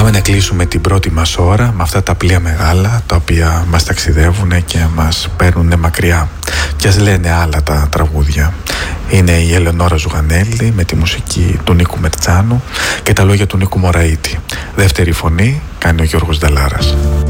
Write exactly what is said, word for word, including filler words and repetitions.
Πάμε να κλείσουμε την πρώτη μας ώρα με αυτά τα πλοία μεγάλα, τα οποία μας ταξιδεύουν και μας παίρνουν μακριά. Και ας λένε άλλα τα τραγούδια. Είναι η Ελεονόρα Ζουγανέλη με τη μουσική του Νίκου Μερτσάνου και τα λόγια του Νίκου Μωραΐτη. Δεύτερη φωνή κάνει ο Γιώργος Νταλάρας.